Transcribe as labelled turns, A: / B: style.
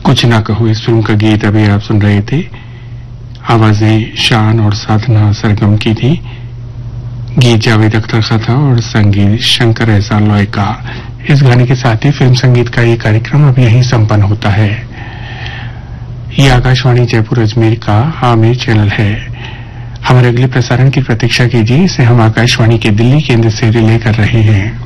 A: कुछ ना कहो इस फिल्म का गीत अभी आप सुन रहे थे। आवाजें शान और साधना सरगम की थी। गीत जावेद अख्तर का था और संगीत शंकर एहसान लॉय का। इस गाने के साथ ही फिल्म संगीत का ये कार्यक्रम अब यहीं संपन्न होता है। ये आकाशवाणी जयपुर अजमेर का आमिर चैनल है। हमारे अगले प्रसारण की प्रतीक्षा कीजिए। इसे हम आकाशवाणी के दिल्ली केंद्र से रिले कर रहे हैं।